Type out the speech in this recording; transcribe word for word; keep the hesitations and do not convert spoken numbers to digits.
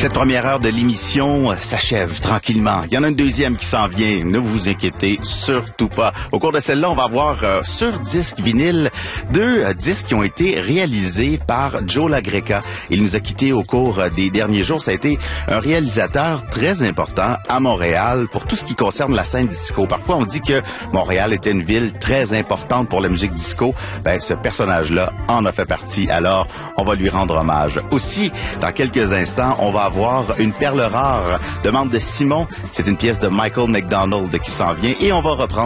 Cette première heure de l'émission s'achève tranquillement. Il y en a une deuxième qui s'en vient. Ne vous inquiétez surtout pas. Au cours de celle-là, on va voir euh, sur disque vinyle deux euh, disques qui ont été réalisés par Joe LaGreca. Il nous a quittés au cours euh, des derniers jours. Ça a été un réalisateur très important à Montréal pour tout ce qui concerne la scène disco. Parfois, on dit que Montréal était une ville très importante pour la musique disco. Ben, ce personnage-là en a fait partie. Alors, on va lui rendre hommage. Aussi, dans quelques instants, on va avoir une perle rare, demande de Simon. C'est une pièce de Michael McDonald qui s'en vient et on va reprendre